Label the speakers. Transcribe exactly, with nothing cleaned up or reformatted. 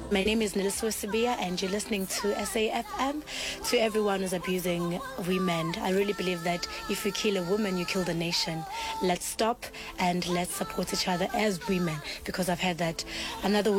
Speaker 1: My name is Niliso Sibia, and you're listening to S A F M. To everyone who's abusing women, I really believe that if you kill a woman, you kill the nation. Let's stop and let's support each other as women, because I've heard that another